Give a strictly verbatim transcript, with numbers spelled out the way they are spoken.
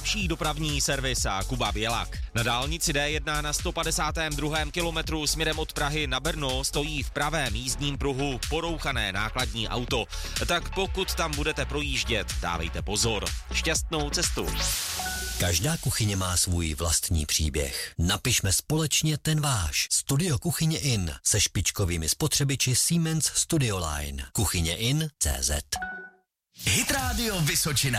nejlepší dopravní servis a Kuba Bělak. Na dálnici D jedna na sto padesátém druhém kilometru směrem od Prahy na Brno stojí v pravém jízdním pruhu porouchané nákladní auto. Tak pokud tam budete projíždět, dávejte pozor. Šťastnou cestu. Každá kuchyně má svůj vlastní příběh. Napišme společně ten váš. Studio Kuchyně In se špičkovými spotřebiči Siemens Studioline. Kuchyně in tečka cé zet. Hit Radio Vysočina.